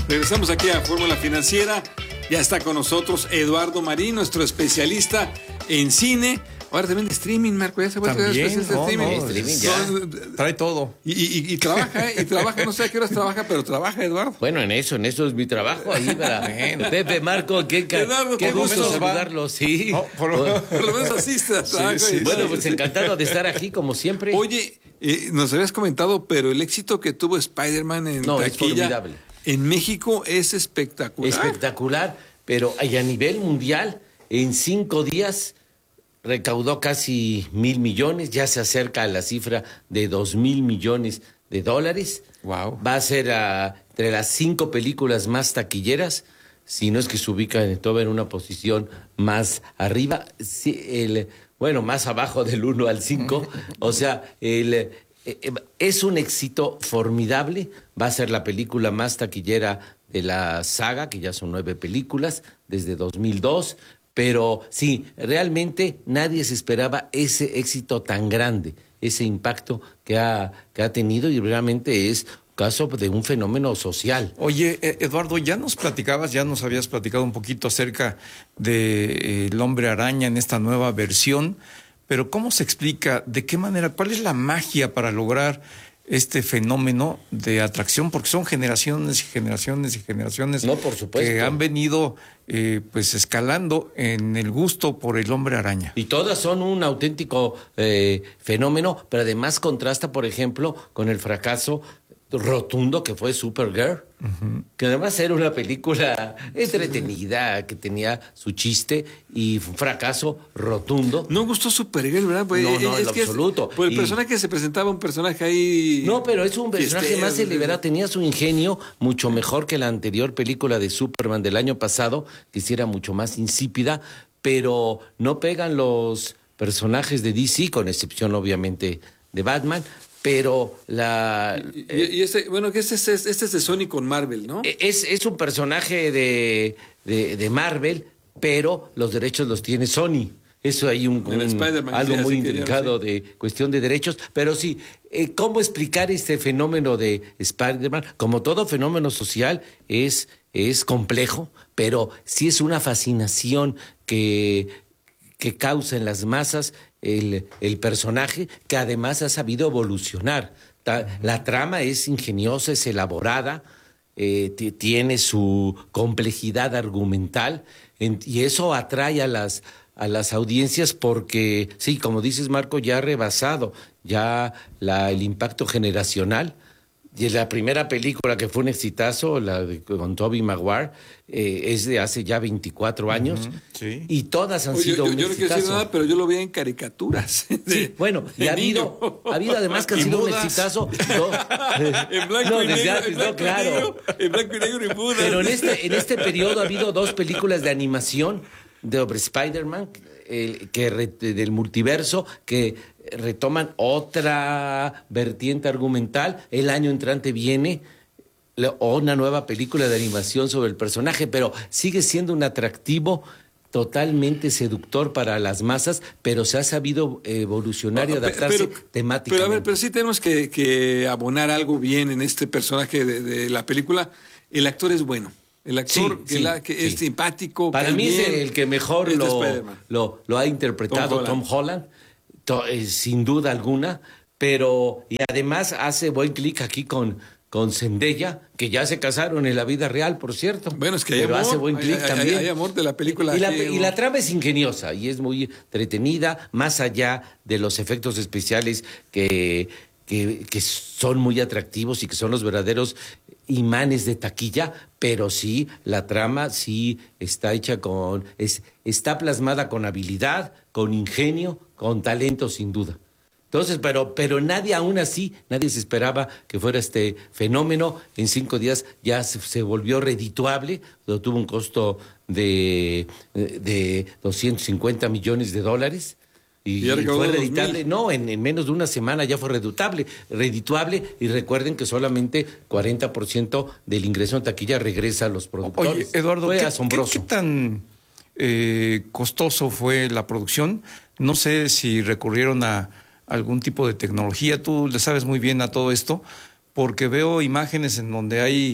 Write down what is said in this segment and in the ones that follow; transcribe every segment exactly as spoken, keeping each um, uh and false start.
Regresamos aquí a Fórmula Financiera. Ya está con nosotros Eduardo Marín, nuestro especialista en cine. Ahora también de streaming, Marco. Ya se vuelve especialista no, de streaming. No, streaming ya. Trae todo. Y, y, y trabaja, y trabaja, no sé a qué horas trabaja, pero trabaja, Eduardo. Bueno, en eso, en eso es mi trabajo. Ahí para Pepe, Marco, qué, Eduardo, qué gusto gusto saludarlo, sí. No, por, lo, por lo menos asiste. Sí, sí, bueno, pues encantado de estar aquí, como siempre. Oye, eh, nos habías comentado, pero el éxito que tuvo Spider-Man en no, taquilla, es formidable. En México es espectacular. Espectacular, pero a nivel mundial, en cinco días recaudó casi mil millones, ya se acerca a la cifra de dos mil millones de dólares. Wow. Va a ser uh, entre las cinco películas más taquilleras, si no es que se ubica en todo en una posición más arriba, sí, el, bueno, más abajo del uno al cinco, o sea, el, eh, es un éxito formidable, va a ser la película más taquillera de la saga, que ya son nueve películas, desde dos mil dos, pero sí, realmente nadie se esperaba ese éxito tan grande, ese impacto que ha, que ha tenido, y realmente es caso de un fenómeno social. Oye, Eduardo, ya nos platicabas, ya nos habías platicado un poquito acerca de eh, El Hombre Araña en esta nueva versión, pero ¿cómo se explica? ¿De qué manera? ¿Cuál es la magia para lograr este fenómeno de atracción? Porque son generaciones y generaciones y generaciones no, por supuesto, que han venido eh, pues escalando en el gusto por El Hombre Araña. Y todas son un auténtico eh, fenómeno, pero además contrasta, por ejemplo, con el fracaso rotundo que fue Supergirl, uh-huh. que además era una película entretenida, que tenía su chiste, y fue un fracaso rotundo. No gustó Supergirl, ¿verdad? Pues no, no, es en que absoluto. Es, pues el y, personaje que se presentaba, un personaje ahí... No, pero es un personaje fiestero, más deliberado, tenía su ingenio mucho mejor que la anterior película de Superman del año pasado, que sí era mucho más insípida, pero no pegan los personajes de D C, con excepción obviamente de Batman. Pero la... Y, eh, y este, bueno, que este, este, este es de Sony con Marvel, ¿no? Es, es un personaje de, de, de Marvel, pero los derechos los tiene Sony. Eso hay un, un algo muy intrincado sí. de cuestión de derechos. Pero sí, eh, ¿cómo explicar este fenómeno de Spider-Man? Como todo fenómeno social, es, es complejo, pero sí es una fascinación que, que causa en las masas El, el personaje, que además ha sabido evolucionar. La trama es ingeniosa, es elaborada, eh, t- tiene su complejidad argumental, en, y eso atrae a las, a las audiencias porque, sí, como dices, Marco, ya ha rebasado ya la, el impacto generacional. Y la primera película que fue un exitazo, la de, con Tobey Maguire, eh, es de hace ya veinticuatro años. Uh-huh, sí. Y todas han Oye, sido yo, un yo exitazo. no quiero decir nada, pero yo lo vi en caricaturas. De, sí, bueno, y ha habido, ha habido además que ha sido un exitazo. No, en blanco no, y negro, antes, en blanco no, claro. y negro, en blanco y negro y mudas. Pero en este, en este periodo ha habido dos películas de animación de Spider-Man, el, que re, del multiverso, que retoman otra vertiente argumental. El año entrante viene una nueva película de animación sobre el personaje, pero sigue siendo un atractivo totalmente seductor para las masas, pero se ha sabido evolucionar y adaptarse pero, temáticamente. Pero a ver, pero sí tenemos que, que abonar algo bien en este personaje de, de la película. El actor es bueno. El actor sí, que, sí, la, que sí. es simpático. Para mí bien, es el que mejor lo, lo, lo ha interpretado Tom Holland, Tom Holland to, eh, sin duda alguna, pero y además hace buen clic aquí con, con Zendaya, que ya se casaron en la vida real, por cierto. Bueno, es que hay pero amor, hace buen clic hay, también. Hay, hay amor de la película. Y la, y la trama es ingeniosa y es muy entretenida, más allá de los efectos especiales que, que, que son muy atractivos y que son los verdaderos imanes de taquilla, pero sí, la trama sí está hecha con, es, está plasmada con habilidad, con ingenio, con talento sin duda. Entonces, pero, pero nadie aún así, nadie se esperaba que fuera este fenómeno. En cinco días ya se, se volvió redituable, tuvo un costo de, de doscientos cincuenta millones de dólares. Y, y fue reditable, no, en, en menos de una semana ya fue reditable, redituable, y recuerden que solamente cuarenta por ciento del ingreso en taquilla regresa a los productores. Oye, Eduardo, fue ¿qué, asombroso. ¿qué, qué tan eh, costoso fue la producción? No sé si recurrieron a algún tipo de tecnología, tú le sabes muy bien a todo esto, porque veo imágenes en donde hay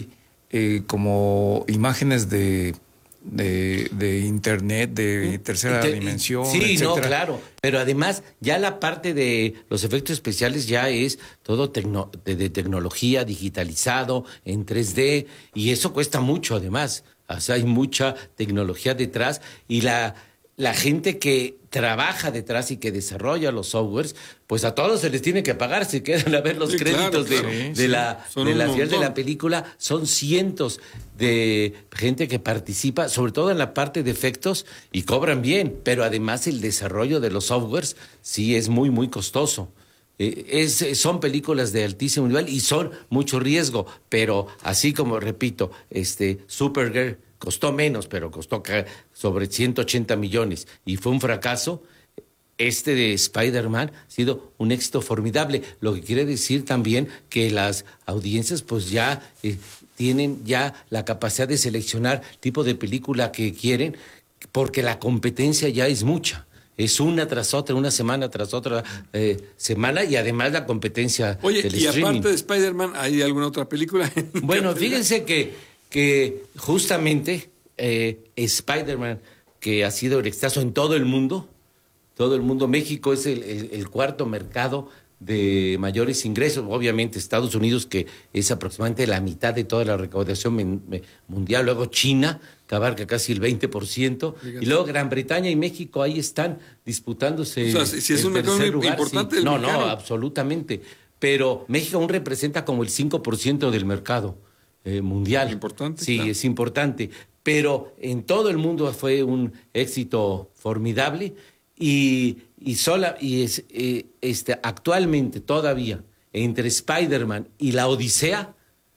eh, como imágenes de, de, de internet, de tercera Inter dimensión, sí, etcétera. No, claro, pero además ya la parte de los efectos especiales ya es todo tecno, de, de tecnología, digitalizado, en tres D, y eso cuesta mucho además. O sea, hay mucha tecnología detrás y la, la gente que trabaja detrás y que desarrolla los softwares, pues a todos se les tiene que pagar, se quedan a ver los sí, créditos claro, de, sí, de, sí. La, de la final de la película. Son cientos de gente que participa, sobre todo en la parte de efectos, y cobran bien, pero además el desarrollo de los softwares sí es muy, muy costoso. Eh, es, son películas de altísimo nivel y son mucho riesgo, pero así como repito, este Supergirl costó menos, pero costó sobre ciento ochenta millones y fue un fracaso. Este de Spider-Man ha sido un éxito formidable, lo que quiere decir también que las audiencias pues ya eh, tienen ya la capacidad de seleccionar tipo de película que quieren, porque la competencia ya es mucha. Es una tras otra, una semana tras otra eh, semana, y además la competencia Oye, del y streaming. Aparte de Spider-Man, ¿hay alguna otra película? Bueno, fíjense que, que justamente eh, Spider-Man, que ha sido el exitazo en todo el mundo, todo el mundo, México es el, el, el cuarto mercado de mayores ingresos, obviamente Estados Unidos, que es aproximadamente la mitad de toda la recaudación men, me, mundial, luego China, que abarca casi el veinte por ciento, y luego Gran Bretaña y México ahí están disputándose. O sea, si es un mercado importante. Sí. No, no, absolutamente. Pero México aún representa como el cinco por ciento del mercado eh, mundial. Importante. Sí, claro. Es importante. Pero en todo el mundo fue un éxito formidable. Y, y, sola, y es, eh, este, actualmente todavía entre Spider-Man y la Odisea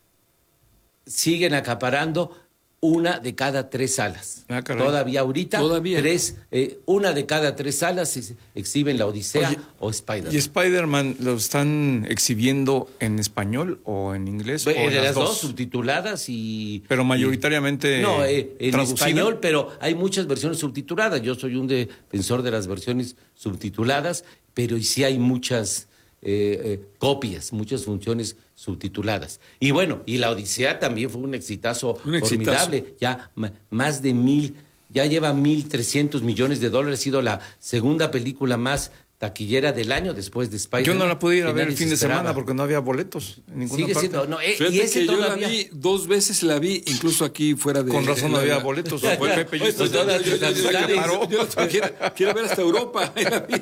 siguen acaparando una de cada tres salas. Ah, todavía ahorita, ¿Todavía? Tres, eh, una de cada tres salas ex, exhiben la Odisea. Oye, o Spider-Man. ¿Y Spider-Man lo están exhibiendo en español o en inglés? Pues, o en las, las dos? dos subtituladas y... Pero mayoritariamente y, No, eh, en traducida. español, pero hay muchas versiones subtituladas. Yo soy un defensor de las versiones subtituladas, pero sí hay muchas eh, eh, copias, muchas funciones subtituladas. Y bueno, y la Odisea también fue un exitazo un formidable. Exitazo. Ya más de mil, ya lleva mil trescientos millones de dólares. Ha sido la segunda película más taquillera del año después de Spider-Man. Yo no la pude ir a ver el fin de semana porque no había boletos en ninguna Sigue parte. Siendo, no, eh, y ese que todavía... yo la vi dos veces, la vi incluso aquí fuera de... Con razón no había boletos. Fue Pepe, yo, yo, yo, yo, yo, yo, yo, yo quiero, quiero ver hasta Europa.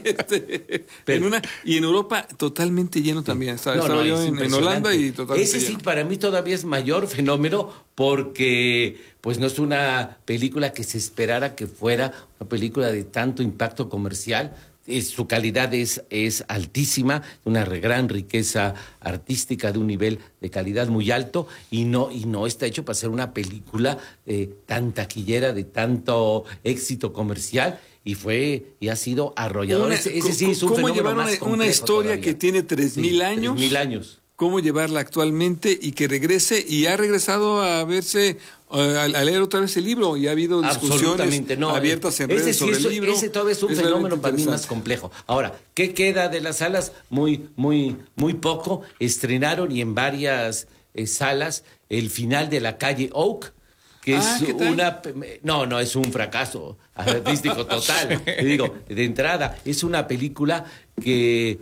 Este, en una, y en Europa totalmente lleno también. Estaba, no, estaba no, yo en, en Holanda y totalmente Ese sí, lleno. Para mí todavía es mayor fenómeno porque pues no es una película que se esperara que fuera una película de tanto impacto comercial. Es, su calidad es, es altísima, una gran riqueza artística de un nivel de calidad muy alto y no, y no está hecho para ser una película eh, tan taquillera, de tanto éxito comercial, y fue y ha sido arrollador. Una, ese, ese sí es un ¿Cómo llevar una, una historia todavía. que tiene tres mil sí, años? Tres mil años. ¿Cómo llevarla actualmente y que regrese? Y ha regresado a verse, uh, a, a leer otra vez el libro, y ha habido discusiones no, abiertas en redes sí sobre es, el libro. Ese todavía es un es fenómeno para mí más complejo. Ahora, ¿qué queda de las salas? Muy, muy, muy poco. Estrenaron y en varias eh, salas el final de La Calle Oak, que ah, es una... No, no, es un fracaso artístico total. Te digo, de entrada, es una película que...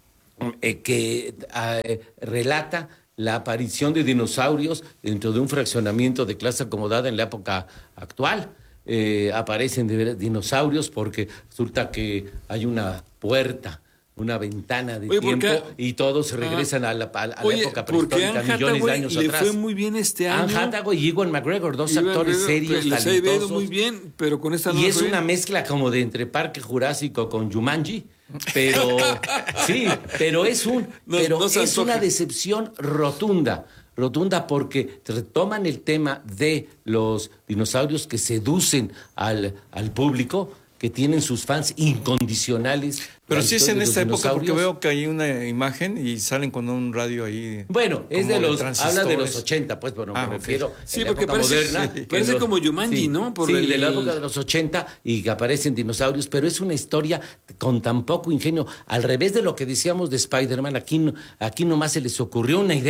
Eh, que eh, relata la aparición de dinosaurios dentro de un fraccionamiento de clase acomodada en la época actual. Eh, aparecen de dinosaurios porque resulta que hay una puerta, una ventana de Oye, tiempo porque, y todos regresan ah, a la, a la Oye, época prehistórica, millones de años le atrás. Le fue muy bien este año. Anne Hathaway y Ewan McGregor, dos Ewan actores McGregor, serios, les talentosos. Les ha ido muy bien, pero con esta Y es una mezcla como de entre Parque Jurásico con Jumanji. Pero sí, pero es un no, pero no es una decepción rotunda, rotunda porque retoman el tema de los dinosaurios que seducen al, al público, que tienen sus fans incondicionales. Pero sí es en esta época porque veo que hay una imagen y salen con un radio ahí. Bueno, es de los, habla de los ochenta, pues, bueno, ah, me refiero. Sí, porque parece, moderna, sí, parece los, como Jumanji, sí, ¿no? Por sí, el... de la época de los ochenta y que aparecen dinosaurios, pero es una historia con tan poco ingenio. Al revés de lo que decíamos de Spider-Man, aquí, aquí nomás se les ocurrió una idea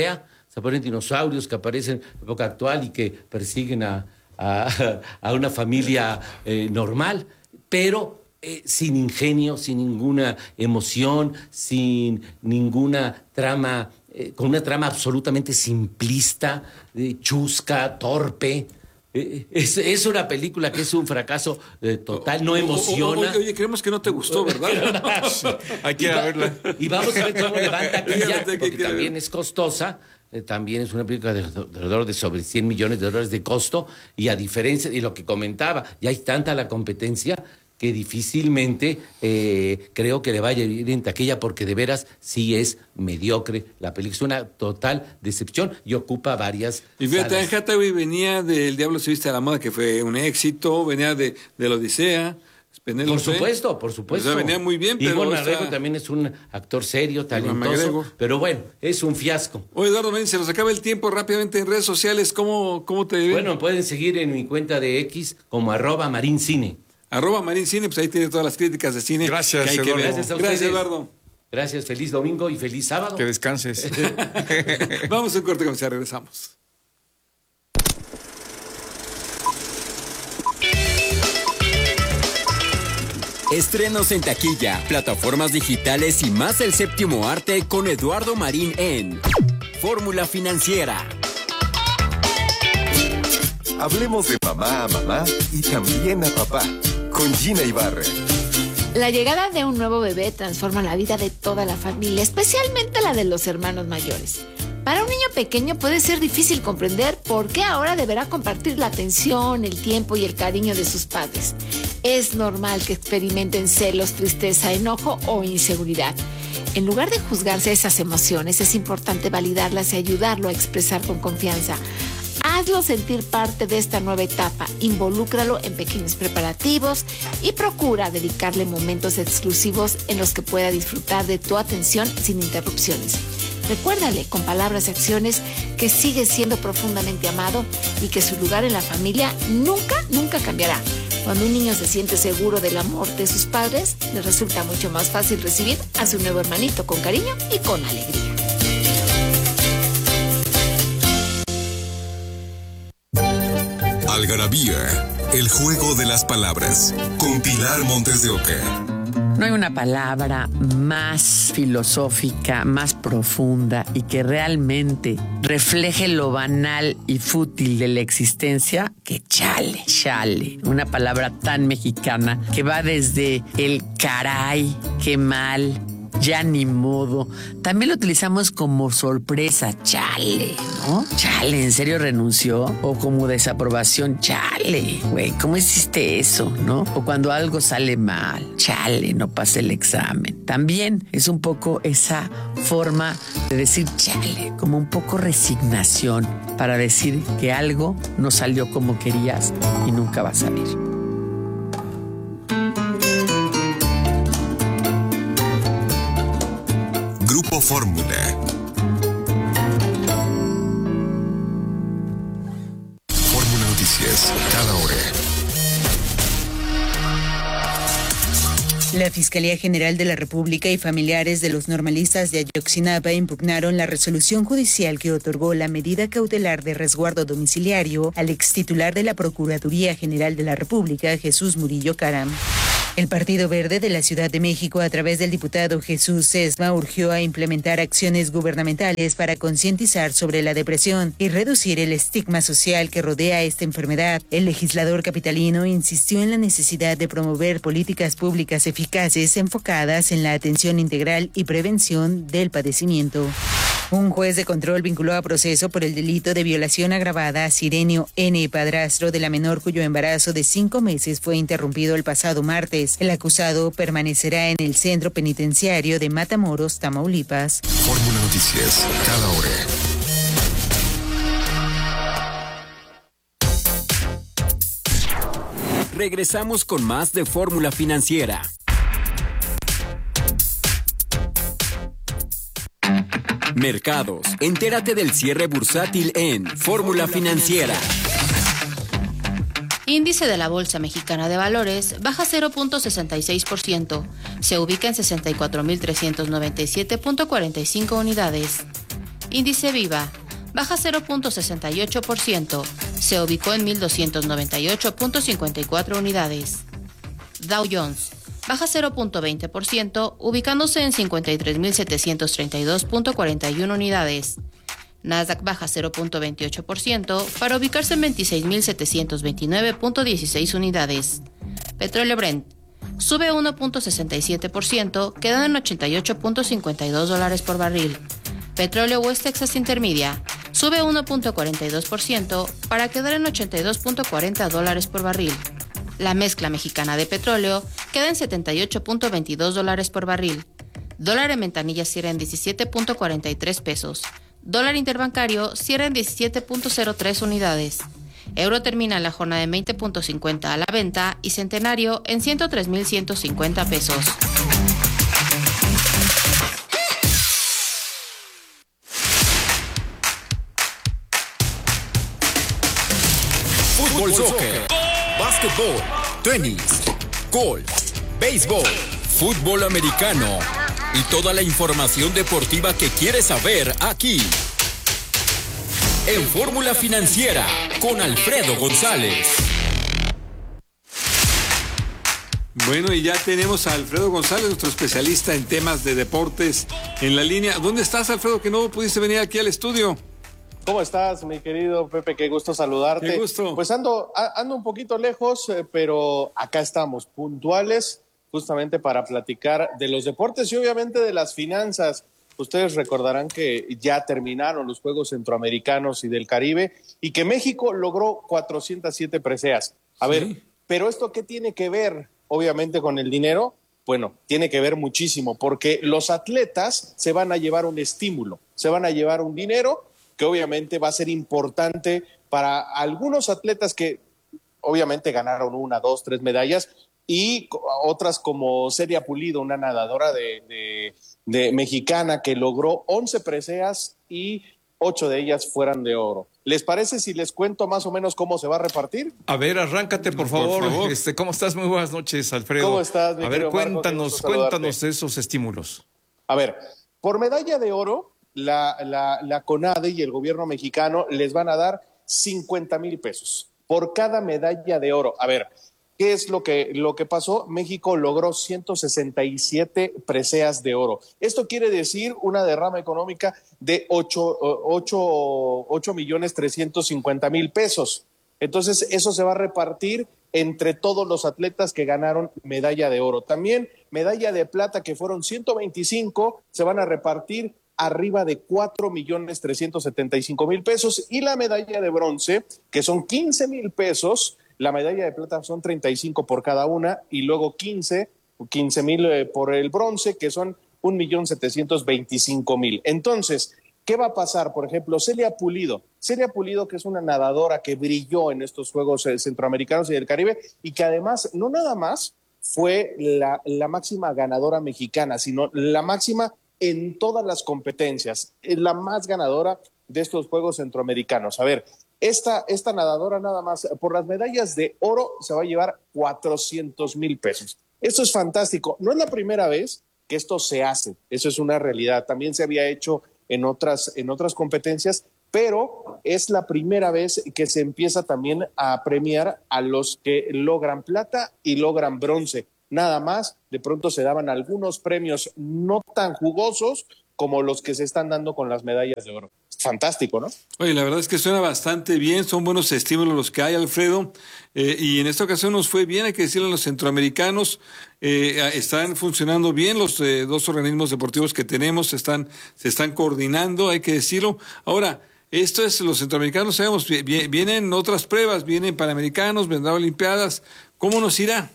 se aparecen dinosaurios que aparecen en la época actual y que persiguen a, a, a una familia eh, normal, pero eh, sin ingenio, sin ninguna emoción, sin ninguna trama, eh, con una trama absolutamente simplista, eh, chusca, torpe. Es, es una película que es un fracaso eh, total, no emociona. Oye, oye, creemos que no te gustó, ¿verdad? Hay que ir a verla. Y vamos a ver cómo levanta aquella, porque también es costosa. Eh, también es una película de alrededor de sobre cien millones de dólares de costo. Y a diferencia de lo que comentaba, ya hay tanta la competencia que difícilmente eh, creo que le vaya a ir en taquilla, porque de veras sí es mediocre la película. Es una total decepción y ocupa varias Y fíjate, salas. Anne Hathaway venía de El Diablo se viste a la moda, que fue un éxito, venía de, de La Odisea. Penélope. Por supuesto, por supuesto. O sea, venía muy bien, pero... Iván McGregor está... también es un actor serio, talentoso, pero bueno, es un fiasco. Oye, Eduardo Marín, se nos acaba el tiempo rápidamente en redes sociales. ¿Cómo, cómo te ven? Bueno, pueden seguir en mi cuenta de X como arroba marincine. Arroba Marín Cine, pues ahí tiene todas las críticas de cine. Gracias, que hay Eduardo. que ver. Gracias, a Gracias, Eduardo. Gracias, feliz domingo y feliz sábado. Que descanses. Vamos a un corte comercial, regresamos. Estrenos en taquilla, plataformas digitales y más del séptimo arte con Eduardo Marín en Fórmula Financiera. Hablemos de mamá a mamá y también a papá, con Gina Ibarra. La llegada de un nuevo bebé transforma la vida de toda la familia, especialmente la de los hermanos mayores. Para un niño pequeño puede ser difícil comprender por qué ahora deberá compartir la atención, el tiempo y el cariño de sus padres. Es normal que experimenten celos, tristeza, enojo o inseguridad. En lugar de juzgarse esas emociones, es importante validarlas y ayudarlo a expresar con confianza. Hazlo sentir parte de esta nueva etapa, involúcralo en pequeños preparativos y procura dedicarle momentos exclusivos en los que pueda disfrutar de tu atención sin interrupciones. Recuérdale con palabras y acciones que sigue siendo profundamente amado y que su lugar en la familia nunca, nunca cambiará. Cuando un niño se siente seguro del amor de sus padres, le resulta mucho más fácil recibir a su nuevo hermanito con cariño y con alegría. Algarabía, el juego de las palabras, con Pilar Montes de Oca. No hay una palabra más filosófica, más profunda y que realmente refleje lo banal y fútil de la existencia que chale, chale. Una palabra tan mexicana que va desde el caray, qué mal, ya ni modo. También lo utilizamos como sorpresa, chale, ¿no? Chale, ¿en serio renunció? O como desaprobación, chale, güey, ¿cómo hiciste eso, no? O cuando algo sale mal, chale, no pasé el examen. También es un poco esa forma de decir chale, como un poco resignación para decir que algo no salió como querías y nunca va a salir. Grupo Fórmula. Fórmula Noticias, cada hora. La Fiscalía General de la República y familiares de los normalistas de Ayotzinapa impugnaron la resolución judicial que otorgó la medida cautelar de resguardo domiciliario al extitular de la Procuraduría General de la República, Jesús Murillo Caram. El Partido Verde de la Ciudad de México, a través del diputado Jesús Sesma, urgió a implementar acciones gubernamentales para concientizar sobre la depresión y reducir el estigma social que rodea esta enfermedad. El legislador capitalino insistió en la necesidad de promover políticas públicas eficaces enfocadas en la atención integral y prevención del padecimiento. Un juez de control vinculó a proceso por el delito de violación agravada a Sirenio N., padrastro de la menor cuyo embarazo de cinco meses fue interrumpido el pasado martes. El acusado permanecerá en el centro penitenciario de Matamoros, Tamaulipas. Fórmula Noticias, cada hora. Regresamos con más de Fórmula Financiera. Mercados. Entérate del cierre bursátil en Fórmula Financiera. Índice de la Bolsa Mexicana de Valores baja cero punto sesenta y seis por ciento. Se ubica en sesenta y cuatro mil trescientos noventa y siete punto cuarenta y cinco unidades. Índice Viva baja cero punto sesenta y ocho por ciento, se ubicó en mil doscientos noventa y ocho punto cincuenta y cuatro unidades. Dow Jones baja cero punto veinte por ciento, ubicándose en cincuenta y tres mil setecientos treinta y dos punto cuarenta y uno unidades. Nasdaq baja cero punto veintiocho por ciento para ubicarse en veintiséis mil setecientos veintinueve punto dieciséis unidades. Petróleo Brent sube uno punto sesenta y siete por ciento, quedando en ochenta y ocho punto cincuenta y dos dólares por barril. Petróleo West Texas Intermedia sube uno punto cuarenta y dos por ciento para quedar en ochenta y dos punto cuarenta dólares por barril. La mezcla mexicana de petróleo queda en setenta y ocho punto veintidós dólares por barril. Dólar en ventanilla cierra en diecisiete punto cuarenta y tres pesos. Dólar interbancario cierra en diecisiete punto cero tres unidades. Euro termina la jornada en veinte punto cincuenta a la venta y centenario en ciento tres mil ciento cincuenta pesos. Fútbol, soccer, básquetbol, tenis, golf, béisbol, fútbol americano y toda la información deportiva que quieres saber aquí. En Fórmula Financiera, con Alfredo González. Bueno, y ya tenemos a Alfredo González, nuestro especialista en temas de deportes, en la línea. ¿Dónde estás, Alfredo, que no pudiste venir aquí al estudio? ¿Cómo estás, mi querido Pepe? Qué gusto saludarte. Qué gusto. Pues ando, ando un poquito lejos, eh, pero acá estamos, puntuales, justamente para platicar de los deportes y obviamente de las finanzas. Ustedes recordarán que ya terminaron los Juegos Centroamericanos y del Caribe y que México logró cuatrocientas siete preseas. A sí. ver, ¿pero esto qué tiene que ver, obviamente, con el dinero? Bueno, tiene que ver muchísimo, porque los atletas se van a llevar un estímulo, se van a llevar un dinero que obviamente va a ser importante para algunos atletas que obviamente ganaron una, dos, tres medallas, y otras como Celia Pulido, una nadadora de, de, de mexicana que logró once preseas y ocho de ellas fueran de oro. ¿Les parece si les cuento más o menos cómo se va a repartir? A ver, arráncate, por favor. Por favor. Este, ¿cómo estás? Muy buenas noches, Alfredo. ¿Cómo estás, mi A ver, cuéntanos, Marco, cuéntanos esos estímulos. A ver, por medalla de oro, la, la, la CONADE y el gobierno mexicano les van a dar cincuenta mil pesos por cada medalla de oro. A ver, ¿qué es lo que, lo que pasó? México logró ciento sesenta y siete preseas de oro. Esto quiere decir una derrama económica de ocho millones trescientos cincuenta mil pesos. Entonces, eso se va a repartir entre todos los atletas que ganaron medalla de oro. También medalla de plata, que fueron ciento veinticinco, se van a repartir arriba de cuatro millones trescientos setenta y cinco mil pesos. Y la medalla de bronce, que son quince mil pesos, la medalla de plata son treinta y cinco por cada una, y luego quince mil eh, por el bronce, que son un millón setecientos veinticinco mil. Entonces, ¿qué va a pasar? Por ejemplo, Celia Pulido. Celia Pulido, que es una nadadora que brilló en estos Juegos eh, Centroamericanos y del Caribe, y que además, no nada más fue la, la máxima ganadora mexicana, sino la máxima en todas las competencias, la más ganadora de estos Juegos Centroamericanos. A ver, esta, esta nadadora nada más por las medallas de oro se va a llevar cuatrocientos mil pesos. Esto es fantástico. No es la primera vez que esto se hace, eso es una realidad. También se había hecho en otras, en otras competencias, pero es la primera vez que se empieza también a premiar a los que logran plata y logran bronce. Nada más, de pronto se daban algunos premios no tan jugosos como los que se están dando con las medallas de oro. Fantástico, ¿no? Oye, la verdad es que suena bastante bien, son buenos estímulos los que hay, Alfredo, eh, y en esta ocasión nos fue bien, hay que decirle a los centroamericanos, eh, están funcionando bien los eh, dos organismos deportivos que tenemos, se están, se están coordinando, hay que decirlo. Ahora, esto es, los centroamericanos, sabemos, vienen otras pruebas, vienen panamericanos, vendrán olimpiadas, ¿cómo nos irá?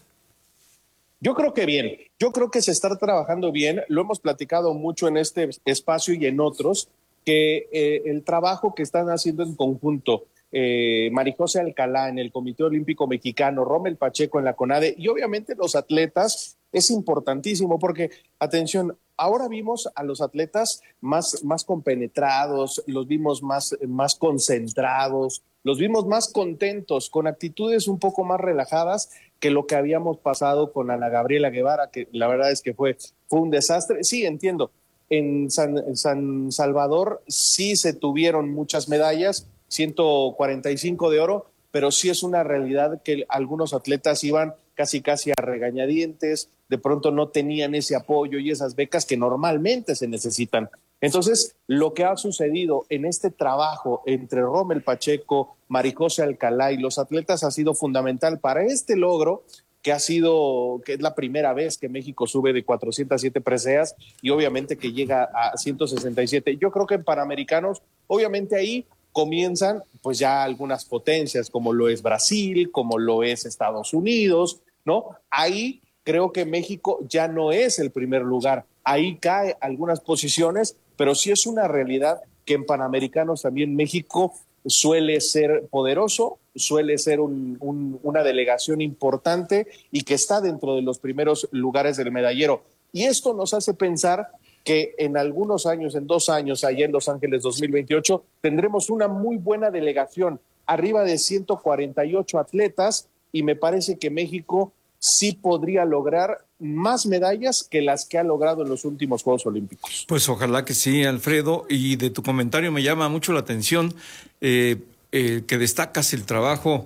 Yo creo que bien, yo creo que se está trabajando bien, lo hemos platicado mucho en este espacio y en otros, que eh, el trabajo que están haciendo en conjunto, eh, Marijose Alcalá en el Comité Olímpico Mexicano, Rommel Pacheco en la CONADE y obviamente los atletas, es importantísimo porque, atención, ahora vimos a los atletas más, más compenetrados, los vimos más, más concentrados, los vimos más contentos, con actitudes un poco más relajadas que lo que habíamos pasado con Ana Gabriela Guevara, que la verdad es que fue, fue un desastre. Sí, entiendo, en San, en San Salvador sí se tuvieron muchas medallas, ciento cuarenta y cinco de oro, pero sí es una realidad que algunos atletas iban casi casi a regañadientes, de pronto no tenían ese apoyo y esas becas que normalmente se necesitan. Entonces, lo que ha sucedido en este trabajo entre Rommel Pacheco, Marijose Alcalá y los atletas ha sido fundamental para este logro, que ha sido, que es la primera vez que México sube de cuatrocientas siete preseas y obviamente que llega a ciento sesenta y siete. Yo creo que en Panamericanos, obviamente ahí comienzan pues ya algunas potencias, como lo es Brasil, como lo es Estados Unidos, ¿no? Ahí creo que México ya no es el primer lugar, ahí cae algunas posiciones, pero sí es una realidad que en Panamericanos también México suele ser poderoso, suele ser un, un, una delegación importante y que está dentro de los primeros lugares del medallero. Y esto nos hace pensar que en algunos años, en dos años, allá en Los Ángeles dos mil veintiocho, tendremos una muy buena delegación, arriba de ciento cuarenta y ocho atletas, y me parece que México sí podría lograr más medallas que las que ha logrado en los últimos Juegos Olímpicos. Pues ojalá que sí, Alfredo, y de tu comentario me llama mucho la atención eh, eh, que destacas el trabajo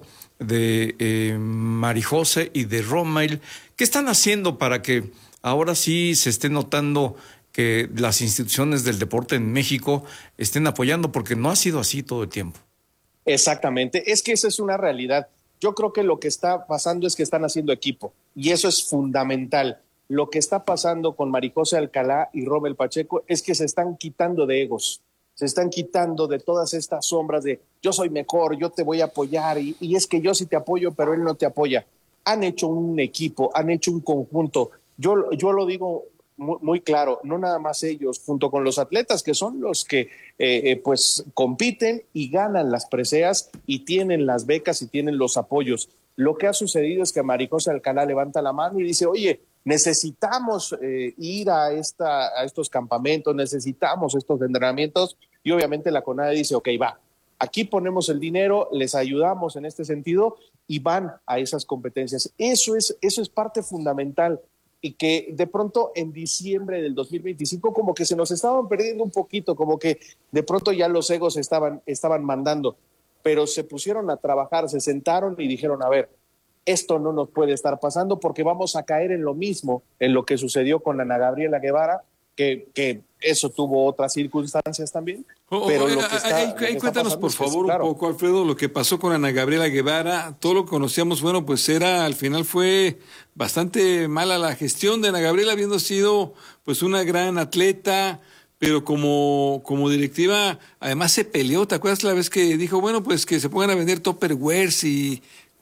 de eh, Marijose y de Rommel. ¿Qué están haciendo para que ahora sí se esté notando que las instituciones del deporte en México estén apoyando? Porque no ha sido así todo el tiempo. Exactamente, es que esa es una realidad. Yo creo que lo que está pasando es que están haciendo equipo y eso es fundamental. Lo que está pasando con Marijose Alcalá y Rommel Pacheco es que se están quitando de egos, se están quitando de todas estas sombras de yo soy mejor, yo te voy a apoyar y, y es que yo sí te apoyo, pero él no te apoya. Han hecho un equipo, han hecho un conjunto. Yo, yo lo digo muy, muy claro, no nada más ellos, junto con los atletas que son los que eh, eh, pues compiten y ganan las preseas y tienen las becas y tienen los apoyos. Lo que ha sucedido es que Marijose Alcalá levanta la mano y dice, oye, necesitamos eh, ir a, esta, a estos campamentos, necesitamos estos entrenamientos, y obviamente la CONADE dice, ok, va, aquí ponemos el dinero, les ayudamos en este sentido y van a esas competencias. Eso es, eso es parte fundamental. Y que de pronto en diciembre del dos mil veinticinco como que se nos estaban perdiendo un poquito, como que de pronto ya los egos estaban, estaban mandando, pero se pusieron a trabajar, se sentaron y dijeron, a ver, esto no nos puede estar pasando porque vamos a caer en lo mismo, en lo que sucedió con Ana Gabriela Guevara, que, que eso tuvo otras circunstancias también. Oh, pero oh, lo que está, ahí, lo que ahí está cuéntanos por favor es, claro, un poco, Alfredo, lo que pasó con Ana Gabriela Guevara. Todo lo que conocíamos, bueno, pues era, al final fue bastante mala la gestión de Ana Gabriela, habiendo sido pues una gran atleta, pero como, como directiva, además se peleó. ¿Te acuerdas la vez que dijo, bueno, pues que se pongan a vender Tupperwares? Y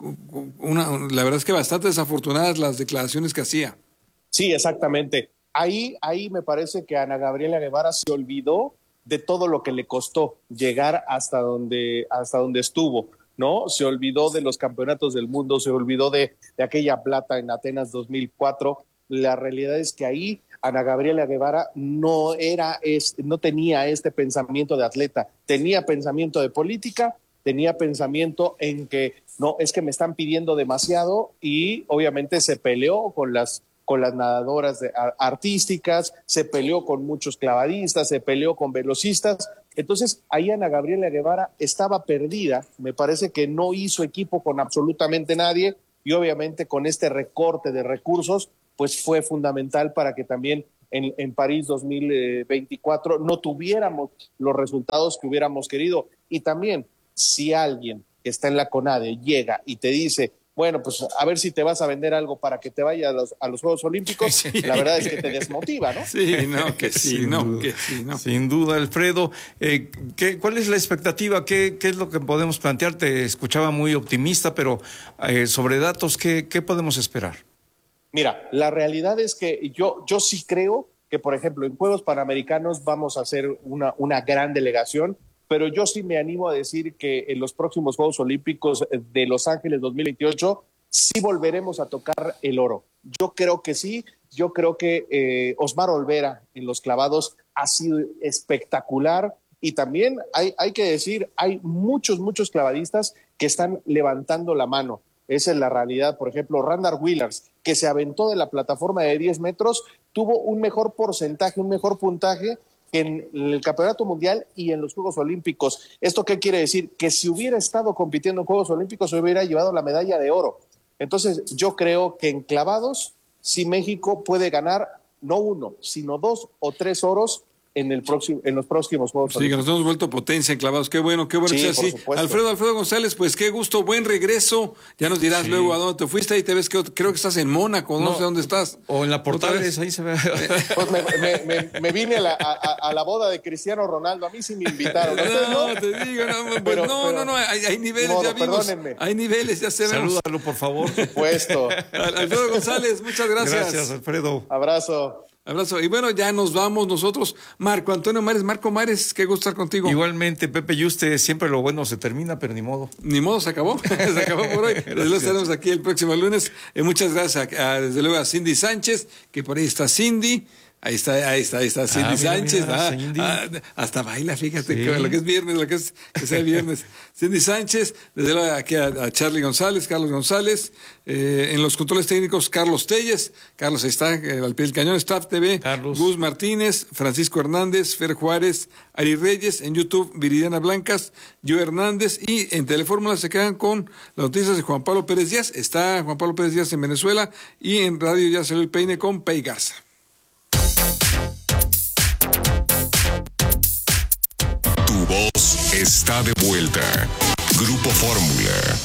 una, la verdad es que bastante desafortunadas las declaraciones que hacía. Sí, exactamente. Ahí, ahí me parece que Ana Gabriela Guevara se olvidó de todo lo que le costó llegar hasta donde, hasta donde estuvo, ¿no? Se olvidó de los campeonatos del mundo, se olvidó de, de aquella plata en Atenas dos mil cuatro. La realidad es que ahí Ana Gabriela Guevara no era, es, no tenía este pensamiento de atleta, tenía pensamiento de política, tenía pensamiento en que no, es que me están pidiendo demasiado, y obviamente se peleó con las con las nadadoras de, a, artísticas, se peleó con muchos clavadistas, se peleó con velocistas. Entonces, ahí Ana Gabriela Guevara estaba perdida, me parece que no hizo equipo con absolutamente nadie, y obviamente con este recorte de recursos, pues fue fundamental para que también en, en París dos mil veinticuatro no tuviéramos los resultados que hubiéramos querido. Y también, si alguien que está en la CONADE llega y te dice, bueno, pues a ver si te vas a vender algo para que te vaya a los, a los Juegos Olímpicos, sí, la verdad es que te desmotiva, ¿no? Sí, no, que sí, sin no, duda, que sí, no. Sin duda, Alfredo. Eh, ¿qué, ¿Cuál es la expectativa? ¿Qué, ¿Qué es lo que podemos plantear? Te escuchaba muy optimista, pero eh, sobre datos, ¿qué, ¿qué podemos esperar? Mira, la realidad es que yo, yo sí creo que, por ejemplo, en Juegos Panamericanos vamos a hacer una, una gran delegación, pero yo sí me animo a decir que en los próximos Juegos Olímpicos de Los Ángeles dos mil veintiocho sí volveremos a tocar el oro. Yo creo que sí, yo creo que eh, Osmar Olvera en los clavados ha sido espectacular, y también hay, hay que decir, hay muchos, muchos clavadistas que están levantando la mano. esa es la realidad. Por ejemplo, Randall Willars, que se aventó de la plataforma de diez metros, tuvo un mejor porcentaje, un mejor puntaje en el Campeonato Mundial y en los Juegos Olímpicos. ¿Esto qué quiere decir? Que si hubiera estado compitiendo en Juegos Olímpicos, se hubiera llevado la medalla de oro. Entonces, yo creo que en clavados, sí México puede ganar no uno, sino dos o tres oros en el próximo, en los próximos Juegos. Sí, que nos hemos vuelto potencia en clavados. Qué bueno, qué bueno sí, que sea así. Supuesto. Alfredo, Alfredo González, pues qué gusto, buen regreso. Ya nos dirás sí. luego a dónde te fuiste. Ahí te ves que creo que estás en Mónaco, no, no sé dónde estás. O en la Portales, ahí se ve. Pues me, me, me, me vine a la, a, a la boda de Cristiano Ronaldo. A mí sí me invitaron. No, no te digo, no, pues pero, no, pero, no, no, hay, hay niveles, modo, ya vimos. Perdónenme. Hay niveles, ya se vemos. Salúdalo, por favor. Por supuesto. Alfredo González, muchas gracias. Gracias, Alfredo. Abrazo. Abrazo. Y bueno, ya nos vamos nosotros. Marco Antonio Mares, Marco Mares, qué gusto estar contigo. Igualmente, Pepe Yuste, siempre lo bueno se termina, pero ni modo. Ni modo, se acabó. Se acabó por hoy. Desde luego estaremos aquí el próximo lunes. Eh, muchas gracias, a, a, desde luego, a Cindy Sánchez, que por ahí está Cindy. Ahí está, ahí está, ahí está Cindy ah, mira, Sánchez. Mira, ah, Cindy. Ah, hasta baila, fíjate, sí. que lo que es viernes, lo que es que sea viernes. Cindy Sánchez, desde luego aquí a, a Charlie González, Carlos González, eh, en los controles técnicos, Carlos Telles, Carlos ahí está, eh, al pie del cañón, Staff T V, Carlos. Gus Martínez, Francisco Hernández, Fer Juárez, Ari Reyes, en YouTube, Viridiana Blancas, Yo Hernández, y en Telefórmula se quedan con las noticias de Juan Pablo Pérez Díaz. Está Juan Pablo Pérez Díaz en Venezuela, y en radio ya salió el peine con Pei Garza. Tu voz está de vuelta. Grupo Fórmula.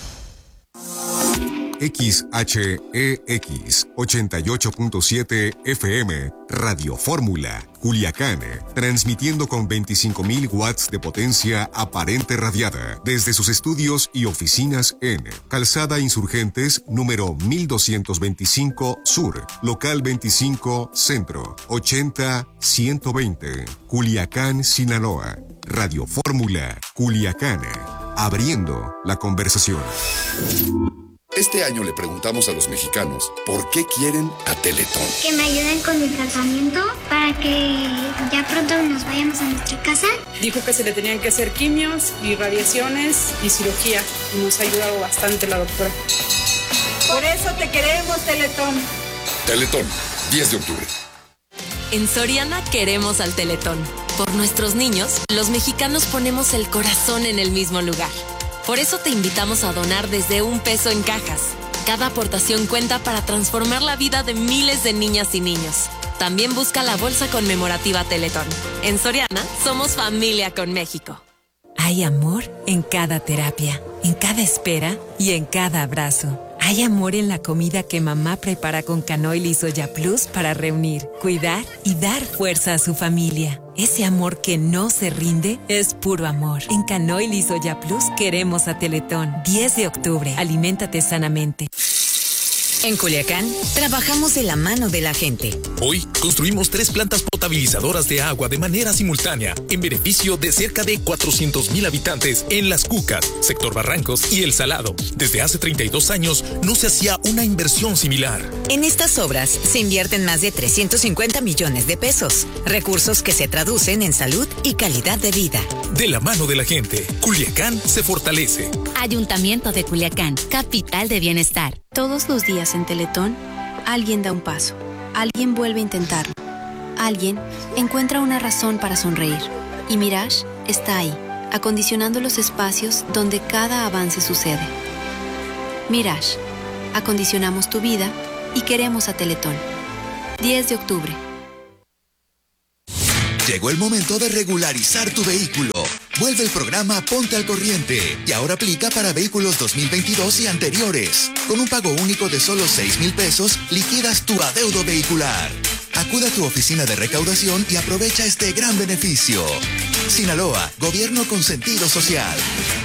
X H E X ochenta y ocho punto siete F M, Radio Fórmula, Culiacán, transmitiendo con veinticinco mil watts de potencia aparente radiada desde sus estudios y oficinas en Calzada Insurgentes, número mil doscientos veinticinco Sur, local veinticinco Centro, ochenta ciento veinte, Culiacán, Sinaloa. Radio Fórmula, Culiacán, abriendo la conversación. Este año le preguntamos a los mexicanos por qué quieren a Teletón. Que me ayuden con el tratamiento para que ya pronto nos vayamos a nuestra casa. Dijo que se le tenían que hacer quimios y radiaciones y cirugía. Y nos ha ayudado bastante la doctora. Por eso te queremos, Teletón. Teletón, diez de octubre. En Soriana queremos al Teletón. Por nuestros niños, los mexicanos ponemos el corazón en el mismo lugar. Por eso te invitamos a donar desde un peso en cajas. Cada aportación cuenta para transformar la vida de miles de niñas y niños. También busca la bolsa conmemorativa Teletón. En Soriana, somos familia con México. Hay amor en cada terapia, en cada espera y en cada abrazo. Hay amor en la comida que mamá prepara con Canoil y Soya Plus para reunir, cuidar y dar fuerza a su familia. Ese amor que no se rinde es puro amor. En Canoil y Soya Plus queremos a Teletón. diez de octubre. Aliméntate sanamente. En Culiacán, trabajamos de la mano de la gente. Hoy construimos tres plantas potabilizadoras de agua de manera simultánea en beneficio de cerca de cuatrocientos mil habitantes en Las Cucas, Sector Barrancos y El Salado. Desde hace treinta y dos años no se hacía una inversión similar. En estas obras se invierten más de trescientos cincuenta millones de pesos, recursos que se traducen en salud y calidad de vida. De la mano de la gente, Culiacán se fortalece. Ayuntamiento de Culiacán, capital de bienestar. Todos los días en Teletón, alguien da un paso, alguien vuelve a intentarlo, alguien encuentra una razón para sonreír. Y Mirage está ahí, acondicionando los espacios donde cada avance sucede. Mirage, acondicionamos tu vida y queremos a Teletón. diez de octubre. Llegó el momento de regularizar tu vehículo. Vuelve el programa Ponte al Corriente y ahora aplica para vehículos dos mil veintidós y anteriores. Con un pago único de solo seis mil pesos, liquidas tu adeudo vehicular. Acude a tu oficina de recaudación y aprovecha este gran beneficio. Sinaloa, gobierno con sentido social.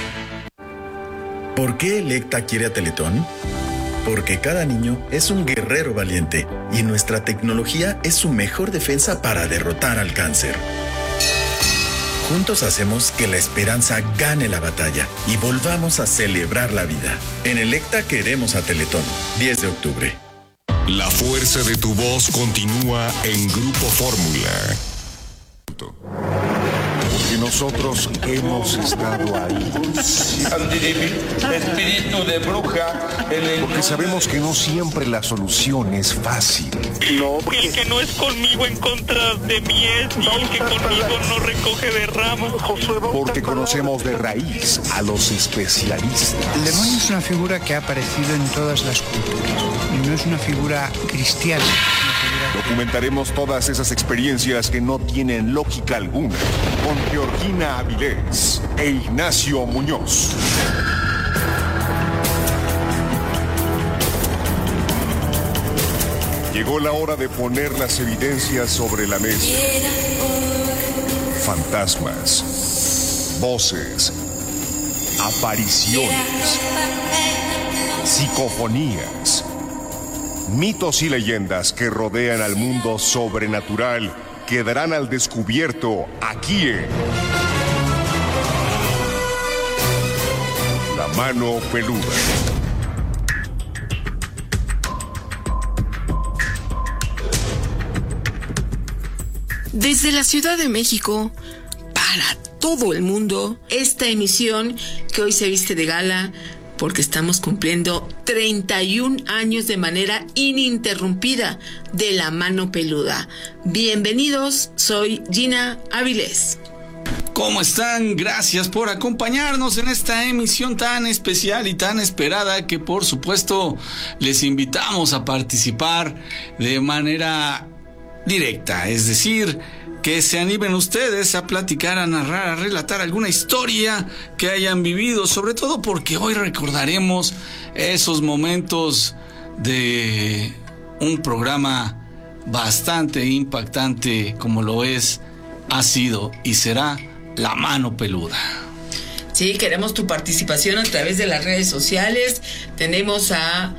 ¿Por qué Electa quiere a Teletón? Porque cada niño es un guerrero valiente y nuestra tecnología es su mejor defensa para derrotar al cáncer. Juntos hacemos que la esperanza gane la batalla y volvamos a celebrar la vida. En Electa queremos a Teletón. diez de octubre. La fuerza de tu voz continúa en Grupo Fórmula. porque nosotros hemos estado ahí. Espíritu de bruja. Porque sabemos que no siempre la solución es fácil. No, porque... El que no es conmigo en contra de mí es, y el que conmigo no recoge de ramas. Porque conocemos de raíz a los especialistas. El demonio es una figura que ha aparecido en todas las culturas y no es una figura cristiana. Documentaremos todas esas experiencias que no tienen lógica alguna con Georgina Avilés e Ignacio Muñoz. Llegó la hora de poner las evidencias sobre la mesa. Fantasmas, voces, apariciones, psicofonías, mitos y leyendas que rodean al mundo sobrenatural quedarán al descubierto aquí en La Mano Peluda. Desde la Ciudad de México, para todo el mundo, esta emisión que hoy se viste de gala porque estamos cumpliendo treinta y un años de manera ininterrumpida de La Mano Peluda. Bienvenidos, soy Gina Avilés. ¿Cómo están? Gracias por acompañarnos en esta emisión tan especial y tan esperada que por supuesto les invitamos a participar de manera directa, es decir, que se animen ustedes a platicar, a narrar, a relatar alguna historia que hayan vivido, sobre todo porque hoy recordaremos esos momentos de un programa bastante impactante como lo es, ha sido y será La Mano Peluda. Sí, queremos tu participación a través de las redes sociales. Tenemos a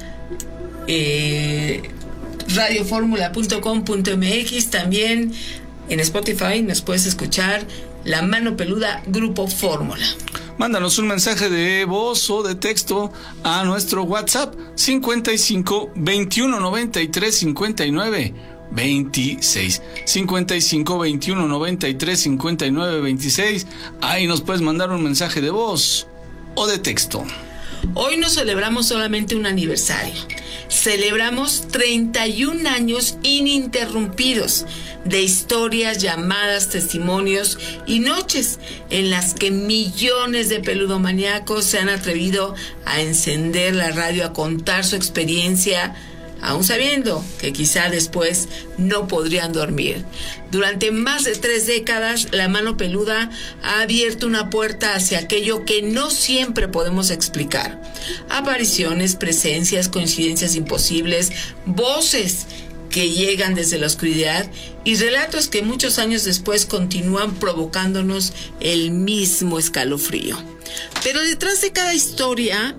eh, radio fórmula punto com punto m x, también en Spotify nos puedes escuchar La Mano Peluda Grupo Fórmula. Mándanos un mensaje de voz o de texto a nuestro WhatsApp cincuenta y cinco, veintiuno, noventa y tres, cincuenta y nueve, veintiséis. cincuenta y cinco, veintiuno, noventa y tres, cincuenta y nueve, veintiséis. Ahí nos puedes mandar un mensaje de voz o de texto. Hoy no celebramos solamente un aniversario, celebramos treinta y un años ininterrumpidos de historias, llamadas, testimonios y noches en las que millones de peludomaníacos se han atrevido a encender la radio, a contar su experiencia, aún sabiendo que quizá después no podrían dormir. Durante más de tres décadas, La Mano Peluda ha abierto una puerta hacia aquello que no siempre podemos explicar. Apariciones, presencias, coincidencias imposibles, voces que llegan desde la oscuridad y relatos que muchos años después continúan provocándonos el mismo escalofrío. Pero detrás de cada historia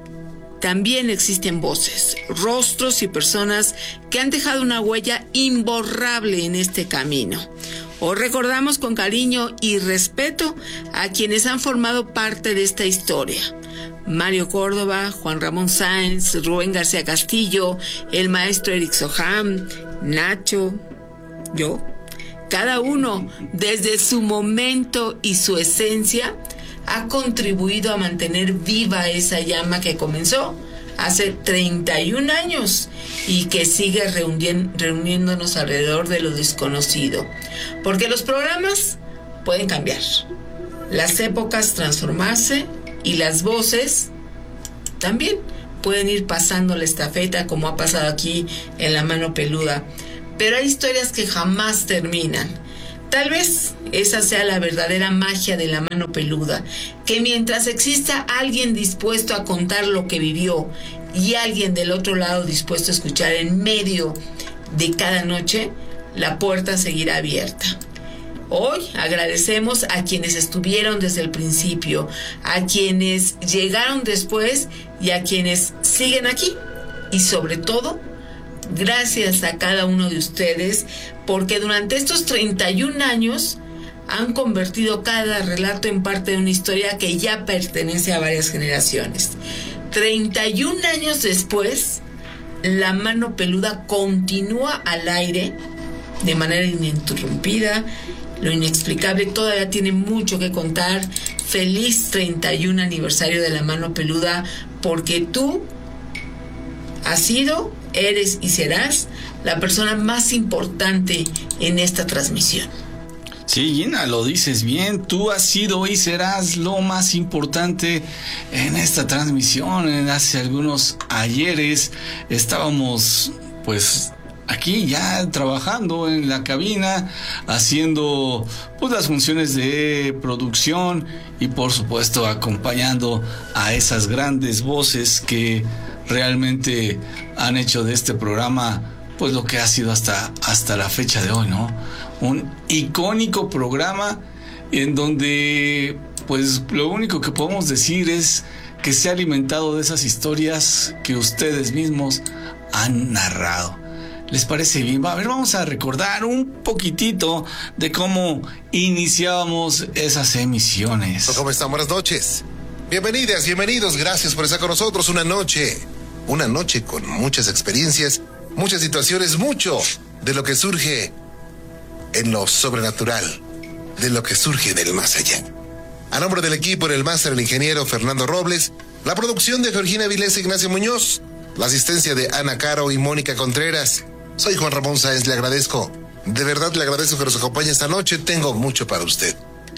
también existen voces, rostros y personas que han dejado una huella imborrable en este camino. Hoy recordamos con cariño y respeto a quienes han formado parte de esta historia. Mario Córdoba, Juan Ramón Sáenz, Rubén García Castillo, el maestro Eric Soham, Nacho, yo. Cada uno, desde su momento y su esencia, ha contribuido a mantener viva esa llama que comenzó hace treinta y un años y que sigue reuni- reuniéndonos alrededor de lo desconocido. Porque los programas pueden cambiar, las épocas transformarse y las voces también pueden ir pasando la estafeta, como ha pasado aquí en La Mano Peluda. Pero hay historias que jamás terminan. Tal vez esa sea la verdadera magia de La Mano Peluda, que mientras exista alguien dispuesto a contar lo que vivió y alguien del otro lado dispuesto a escuchar en medio de cada noche, la puerta seguirá abierta. Hoy agradecemos a quienes estuvieron desde el principio, a quienes llegaron después y a quienes siguen aquí. Y sobre todo, gracias a cada uno de ustedes, porque durante estos treinta y un años han convertido cada relato en parte de una historia que ya pertenece a varias generaciones. treinta y un años después, La Mano Peluda continúa al aire de manera ininterrumpida lo inexplicable todavía tiene mucho que contar. Feliz treinta y uno aniversario de La Mano Peluda, porque tú has sido, eres y serás la persona más importante en esta transmisión. Sí, Gina, lo dices bien. Tú has sido y serás lo más importante en esta transmisión. Hace algunos ayeres estábamos, pues, aquí ya trabajando en la cabina, haciendo pues las funciones de producción y por supuesto acompañando a esas grandes voces que realmente han hecho de este programa pues lo que ha sido hasta, hasta la fecha de hoy, ¿no? Un icónico programa en donde pues lo único que podemos decir es que se ha alimentado de esas historias que ustedes mismos han narrado. ¿Les parece bien? A ver, vamos a recordar un poquitito de cómo iniciábamos esas emisiones. ¿Cómo están? Buenas noches. Bienvenidas, bienvenidos. Gracias por estar con nosotros. Una noche, una noche con muchas experiencias, muchas situaciones, mucho de lo que surge en lo sobrenatural, de lo que surge del más allá. A nombre del equipo, en el máster, el ingeniero Fernando Robles, la producción de Georgina Avilés e Ignacio Muñoz, la asistencia de Ana Caro y Mónica Contreras. Soy Juan Ramón Sáenz, le agradezco, de verdad le agradezco que nos acompañe esta noche, tengo mucho para usted.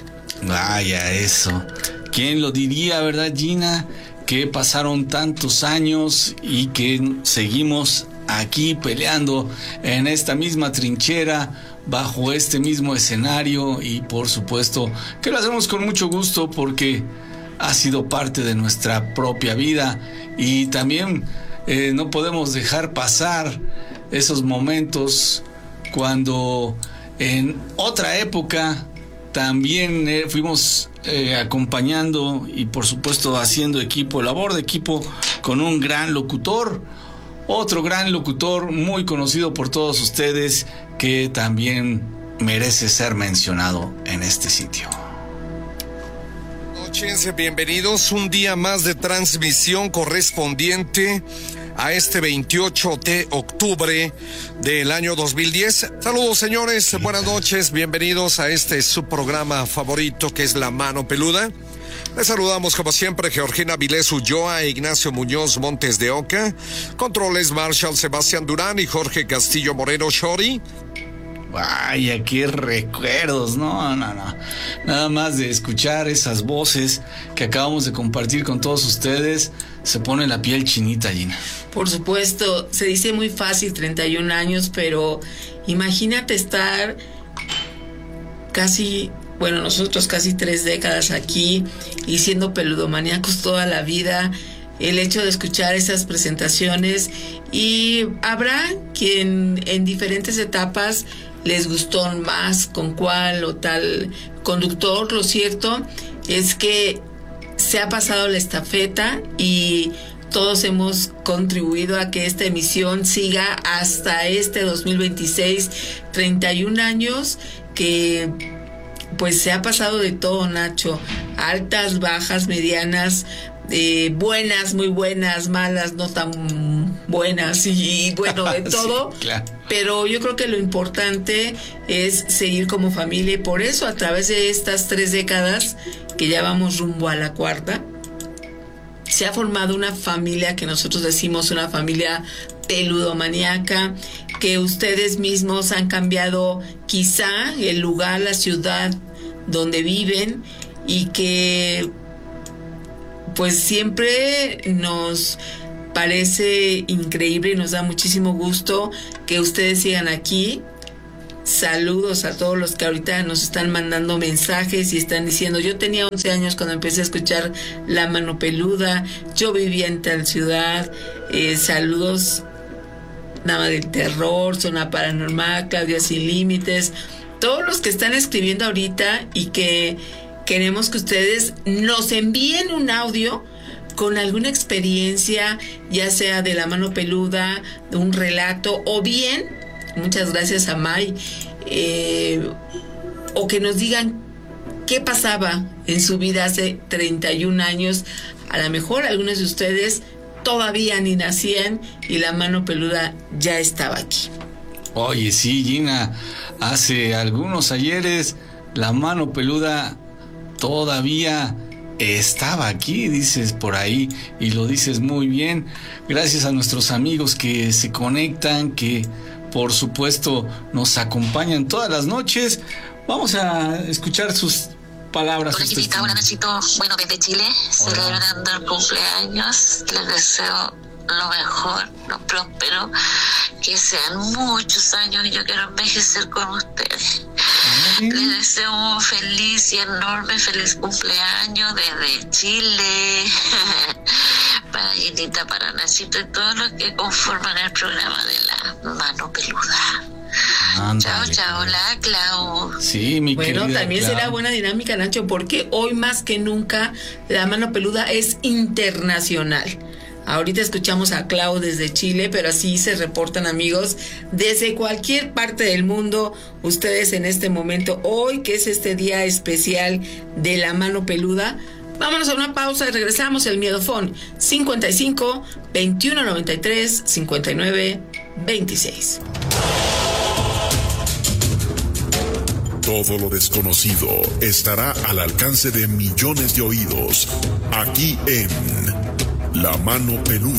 Vaya, eso. ¿Quién lo diría, verdad, Gina? Que pasaron tantos años y que seguimos aquí peleando en esta misma trinchera, bajo este mismo escenario, y por supuesto que lo hacemos con mucho gusto porque ha sido parte de nuestra propia vida y también eh, no podemos dejar pasar esos momentos cuando en otra época también eh, fuimos eh, acompañando y por supuesto haciendo equipo, labor de equipo con un gran locutor, otro gran locutor muy conocido por todos ustedes que también merece ser mencionado en este sitio. Buenas noches, bienvenidos un día más de transmisión correspondiente a este veintiocho de octubre del año dos mil diez. Saludos, señores, buenas noches, bienvenidos a este su programa favorito que es La Mano Peluda. Les saludamos como siempre Georgina Avilés Ulloa e Ignacio Muñoz Montes de Oca. Controles Marshall Sebastián Durán y Jorge Castillo Moreno Shori. Vaya, qué recuerdos, no, no, no. Nada más de escuchar esas voces que acabamos de compartir con todos ustedes, se pone la piel chinita, Gina. Por supuesto, se dice muy fácil, treinta y un años, pero imagínate estar casi, bueno, nosotros casi tres décadas aquí y siendo peludomaníacos toda la vida. El hecho de escuchar esas presentaciones, y habrá quien en diferentes etapas les gustó más con cuál o tal conductor. Lo cierto es que se ha pasado la estafeta y todos hemos contribuido a que esta emisión siga hasta este dos mil veintiséis, treinta y un años que pues se ha pasado de todo, Nacho, altas, bajas, medianas, eh, buenas, muy buenas, malas, no tan buenas y, y bueno, de todo. Sí, claro. Pero yo creo que lo importante es seguir como familia y por eso a través de estas tres décadas, que ya vamos rumbo a la cuarta, se ha formado una familia que nosotros decimos una familia peludomaníaca, que ustedes mismos han cambiado quizá el lugar, la ciudad donde viven y que pues siempre nos parece increíble y nos da muchísimo gusto que ustedes sigan aquí. Saludos a todos los que ahorita nos están mandando mensajes y están diciendo: yo tenía once años cuando empecé a escuchar La Mano Peluda, yo vivía en tal ciudad. Eh, saludos, Nada del Terror, Zona Paranormal, Claudia Sin Límites, todos los que están escribiendo ahorita y que queremos que ustedes nos envíen un audio con alguna experiencia, ya sea de La Mano Peluda, de un relato, o bien, muchas gracias a May, eh, o que nos digan qué pasaba en su vida hace treinta y un años. A lo mejor algunos de ustedes todavía ni nacían y La Mano Peluda ya estaba aquí. Oye, sí, Gina, hace algunos ayeres la mano peluda todavía estaba aquí, dices por ahí, y lo dices muy bien. Gracias a nuestros amigos que se conectan, que por supuesto nos acompañan todas las noches. Vamos a escuchar sus palabras. Hola, Chiquita, hola, Nachito. Bueno, desde Chile, hola, celebrando el cumpleaños, les deseo lo mejor, lo próspero, que sean muchos años y yo quiero envejecer con ustedes. Amén. Les deseo un feliz y enorme feliz cumpleaños desde Chile para Ginita, para Nachito y todos los que conforman el programa de la mano peluda. Ándale. Chao, chao, la Clau. Sí, mi Bueno, también Clau. será buena dinámica, Nacho, porque hoy más que nunca la mano peluda es internacional. Ahorita escuchamos a Clau desde Chile, pero así se reportan amigos desde cualquier parte del mundo. Ustedes en este momento, hoy que es este día especial de la mano peluda. Vámonos a una pausa y regresamos. El Miedofón cincuenta y cinco, veintiuno noventa y tres, cincuenta y nueve, veintiséis. Todo lo desconocido estará al alcance de millones de oídos, aquí en La Mano Peluda.